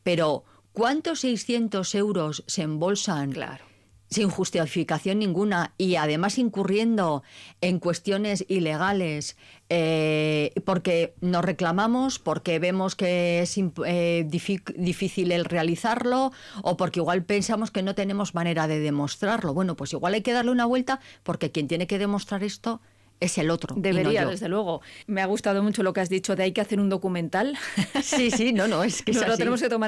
pero ¿cuántos 600 euros se embolsan? Claro. Sin justificación ninguna y además incurriendo en cuestiones ilegales porque nos reclamamos, porque vemos que es difícil el realizarlo o porque igual pensamos que no tenemos manera de demostrarlo. Bueno, pues igual hay que darle una vuelta porque quien tiene que demostrar esto es el otro. Debería, y no yo. Desde luego. Me ha gustado mucho lo que has dicho de hay que hacer un documental. Sí, no, es que Nos es lo así. tenemos que tomar